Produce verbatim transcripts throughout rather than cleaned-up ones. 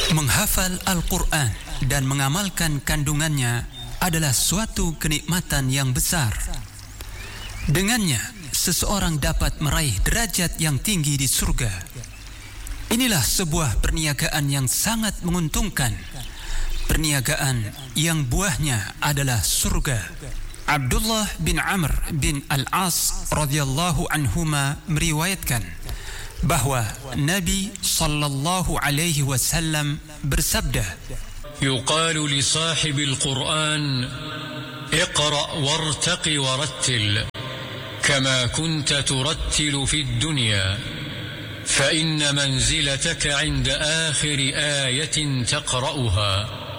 Menghafal Al-Quran dan mengamalkan kandungannya adalah suatu kenikmatan yang besar. Dengannya, seseorang dapat meraih derajat yang tinggi di surga. Inilah sebuah perniagaan yang sangat menguntungkan, perniagaan yang buahnya adalah surga. Abdullah bin Amr bin Al-As radhiyallahu anhuma meriwayatkan bahawa Nabi sallallahu alaihi wasallam bersabda, "Yuqalu li sahibil Qur'an, iqra' wartaqi warattil, kama kunta turattilu fid dunya, fa inna manzilataka 'inda akhir ayatin taqra'uha."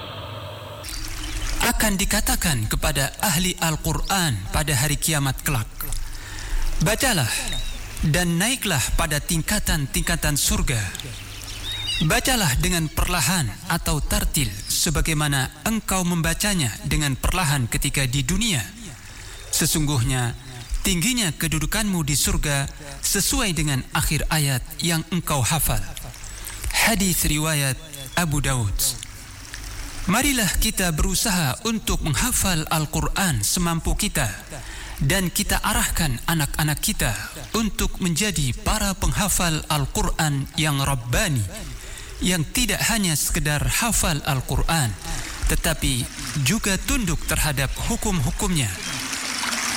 Akan dikatakan kepada ahli Al-Quran pada hari kiamat kelak, bacalah dan naiklah pada tingkatan-tingkatan surga. Bacalah dengan perlahan atau tartil sebagaimana engkau membacanya dengan perlahan ketika di dunia. Sesungguhnya tingginya kedudukanmu di surga sesuai dengan akhir ayat yang engkau hafal. Hadis riwayat Abu Daud. Marilah kita berusaha untuk menghafal Al-Quran semampu kita, dan kita arahkan anak-anak kita untuk menjadi para penghafal Al-Quran yang Rabbani, yang tidak hanya sekedar hafal Al-Quran tetapi juga tunduk terhadap hukum-hukumnya.